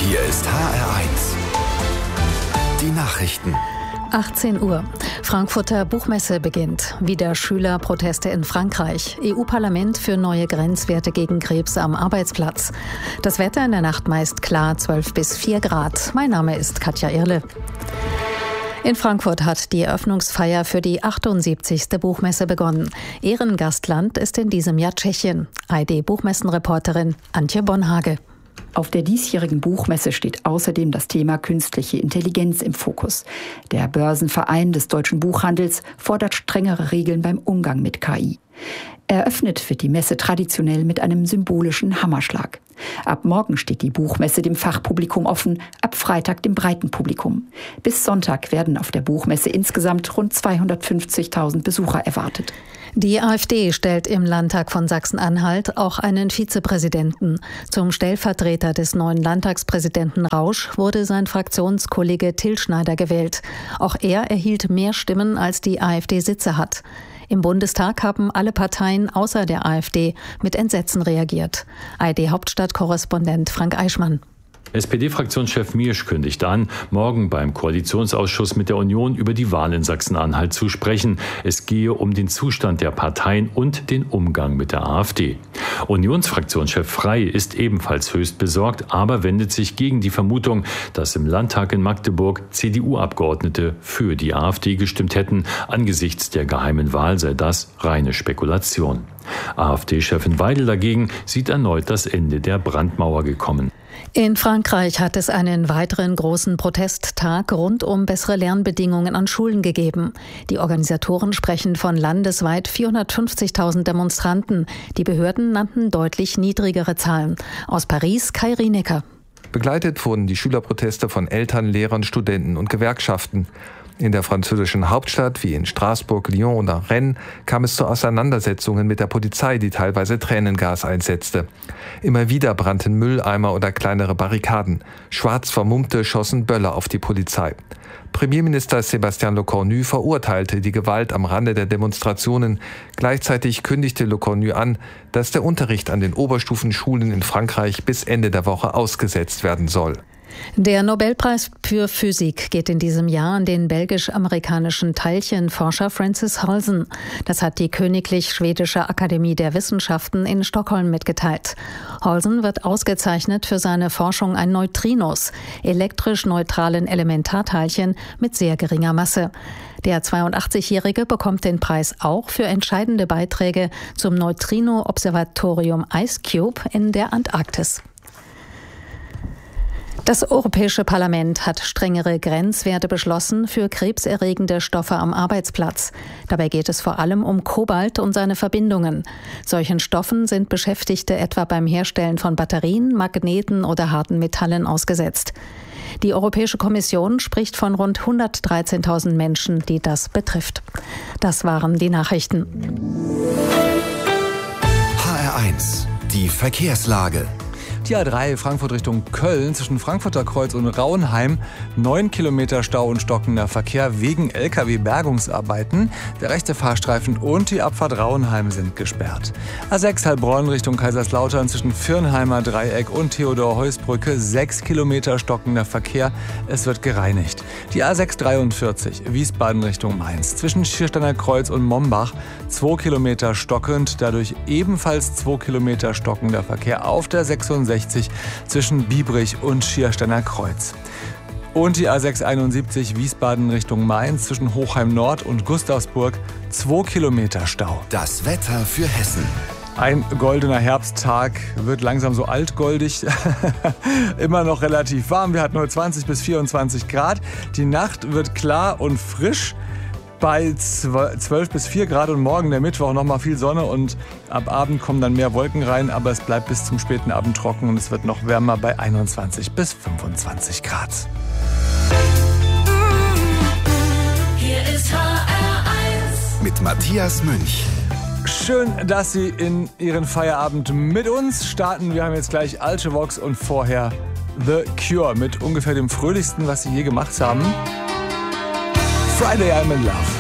Hier ist HR1. Die Nachrichten. 18 Uhr. Frankfurter Buchmesse beginnt. Wieder Schülerproteste in Frankreich. EU-Parlament für neue Grenzwerte gegen Krebs am Arbeitsplatz. Das Wetter in der Nacht meist klar, 12 bis 4 Grad. Mein Name ist Katja Irle. In Frankfurt hat die Eröffnungsfeier für die 78. Buchmesse begonnen. Ehrengastland ist in diesem Jahr Tschechien. ARD-Buchmessenreporterin Antje Bonhage. Auf der diesjährigen Buchmesse steht außerdem das Thema künstliche Intelligenz im Fokus. Der Börsenverein des deutschen Buchhandels fordert strengere Regeln beim Umgang mit KI. Eröffnet wird die Messe traditionell mit einem symbolischen Hammerschlag. Ab morgen steht die Buchmesse dem Fachpublikum offen, ab Freitag dem breiten Publikum. Bis Sonntag werden auf der Buchmesse insgesamt rund 250.000 Besucher erwartet. Die AfD stellt im Landtag von Sachsen-Anhalt auch einen Vizepräsidenten. Zum Stellvertreter des neuen Landtagspräsidenten Rausch wurde sein Fraktionskollege Till Schneider gewählt. Auch er erhielt mehr Stimmen, als die AfD Sitze hat. Im Bundestag haben alle Parteien außer der AfD mit Entsetzen reagiert. ARD-Hauptstadtkorrespondent Frank Eichmann. SPD-Fraktionschef Miersch kündigt an, morgen beim Koalitionsausschuss mit der Union über die Wahl in Sachsen-Anhalt zu sprechen. Es gehe um den Zustand der Parteien und den Umgang mit der AfD. Unionsfraktionschef Frey ist ebenfalls höchst besorgt, aber wendet sich gegen die Vermutung, dass im Landtag in Magdeburg CDU-Abgeordnete für die AfD gestimmt hätten. Angesichts der geheimen Wahl sei das reine Spekulation. AfD-Chefin Weidel dagegen sieht erneut das Ende der Brandmauer gekommen. In Frankreich hat es einen weiteren großen Protesttag rund um bessere Lernbedingungen an Schulen gegeben. Die Organisatoren sprechen von landesweit 450.000 Demonstranten. Die Behörden nannten deutlich niedrigere Zahlen. Aus Paris Kai Rienecker. Begleitet wurden die Schülerproteste von Eltern, Lehrern, Studenten und Gewerkschaften. In der französischen Hauptstadt wie in Straßburg, Lyon oder Rennes kam es zu Auseinandersetzungen mit der Polizei, die teilweise Tränengas einsetzte. Immer wieder brannten Mülleimer oder kleinere Barrikaden. Schwarz Vermummte schossen Böller auf die Polizei. Premierminister Sébastien Lecornu verurteilte die Gewalt am Rande der Demonstrationen. Gleichzeitig kündigte Lecornu an, dass der Unterricht an den Oberstufenschulen in Frankreich bis Ende der Woche ausgesetzt werden soll. Der Nobelpreis für Physik geht in diesem Jahr an den belgisch-amerikanischen Teilchenforscher Francis Halsen. Das hat die Königlich Schwedische Akademie der Wissenschaften in Stockholm mitgeteilt. Halsen wird ausgezeichnet für seine Forschung an Neutrinos, elektrisch neutralen Elementarteilchen mit sehr geringer Masse. Der 82-Jährige bekommt den Preis auch für entscheidende Beiträge zum Neutrino-Observatorium IceCube in der Antarktis. Das Europäische Parlament hat strengere Grenzwerte beschlossen für krebserregende Stoffe am Arbeitsplatz. Dabei geht es vor allem um Kobalt und seine Verbindungen. Solchen Stoffen sind Beschäftigte etwa beim Herstellen von Batterien, Magneten oder harten Metallen ausgesetzt. Die Europäische Kommission spricht von rund 113.000 Menschen, die das betrifft. Das waren die Nachrichten. HR1, die Verkehrslage. Die A3 Frankfurt Richtung Köln zwischen Frankfurter Kreuz und Rauenheim. 9 Kilometer Stau und stockender Verkehr wegen Lkw-Bergungsarbeiten. Der rechte Fahrstreifen und die Abfahrt Rauenheim sind gesperrt. A6 Heilbronn Richtung Kaiserslautern zwischen Firnheimer Dreieck und Theodor-Heuss-Brücke. 6 Kilometer stockender Verkehr. Es wird gereinigt. Die A6 43 Wiesbaden Richtung Mainz zwischen Schiersteiner Kreuz und Mombach. 2 Kilometer stockend, dadurch ebenfalls 2 Kilometer stockender Verkehr auf der 66 zwischen Biebrich und Schiersteiner Kreuz. Und die A671 Wiesbaden Richtung Mainz zwischen Hochheim Nord und Gustavsburg 2 Kilometer Stau. Das Wetter für Hessen. Ein goldener Herbsttag, wird langsam so altgoldig, immer noch relativ warm. Wir hatten heute 20 bis 24 Grad. Die Nacht wird klar und frisch. Bei 12 bis 4 Grad und morgen der Mittwoch nochmal viel Sonne und ab Abend kommen dann mehr Wolken rein, aber es bleibt bis zum späten Abend trocken und es wird noch wärmer bei 21 bis 25 Grad. Hier ist HR1 mit Matthias Münch. Schön, dass Sie in Ihren Feierabend mit uns starten. Wir haben jetzt gleich Ultravox und vorher The Cure mit ungefähr dem fröhlichsten, was Sie je gemacht haben. Friday I'm in Love.